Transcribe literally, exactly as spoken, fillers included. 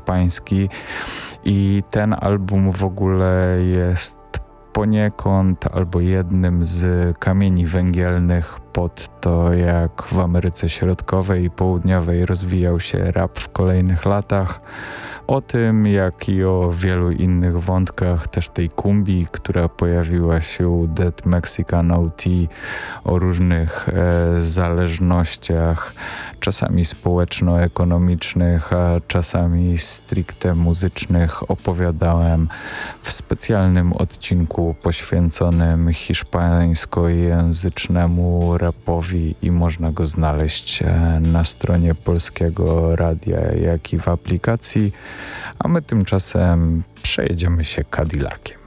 hiszpański i ten album w ogóle jest poniekąd albo jednym z kamieni węgielnych pod to, jak w Ameryce Środkowej i Południowej rozwijał się rap w kolejnych latach. O tym, jak i o wielu innych wątkach, też tej kumbi, która pojawiła się u Dead Mexican O T, o różnych e, zależnościach, czasami społeczno-ekonomicznych, a czasami stricte muzycznych, opowiadałem w specjalnym odcinku poświęconym hiszpańskojęzycznemu rapowi i można go znaleźć na stronie Polskiego Radia, jak i w aplikacji, a my tymczasem przejedziemy się Cadillaciem.